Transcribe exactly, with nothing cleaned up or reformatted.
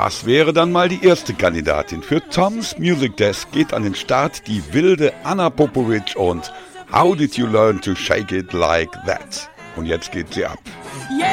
Das wäre dann mal die erste Kandidatin. Für Tom's Music Desk geht an den Start die wilde Anna Popovic und How Did You Learn to Shake It Like That? Und jetzt geht sie ab. Yeah!